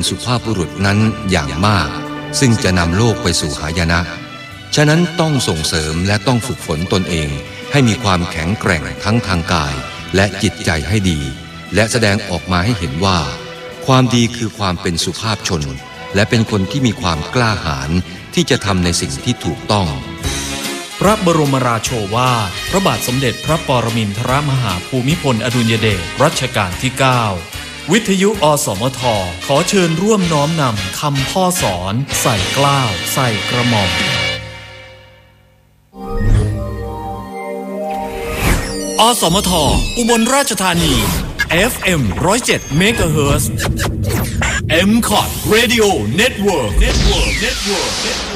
สุภาพบุรุษนั้นอย่างมากซึ่งจะนำโลกไปสู่หายนะฉะนั้นต้องส่งเสริมและต้องฝึกฝนตนเองให้มีความแข็งแกร่งทั้งทางกายและจิตใจให้ดีและแสดงออกมาให้เห็นว่าความดีคือความเป็นสุภาพชนและเป็นคนที่มีความกล้าหาญที่จะทำในสิ่งที่ถูกต้องพระบรมราโชวาทพระบาทสมเด็จพระปรมินทรมหาภูมิพลอดุลยเดชรัชกาลที่ 9 วิทยุอสมทขอเชิญร่วมน้อมนำคำพ่อสอนใส่เกล้าใส่กระหม่อมอสมทอุบลราชธานี FM 107 MHz MCOT Radio Network